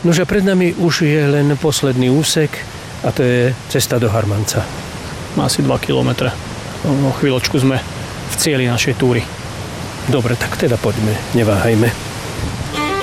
Nože pred nami už je len posledný úsek a to je cesta do Harmanca. Asi 2 kilometre. O chvíľočku sme v cieli našej túry. Dobre, tak teda poďme, neváhajme.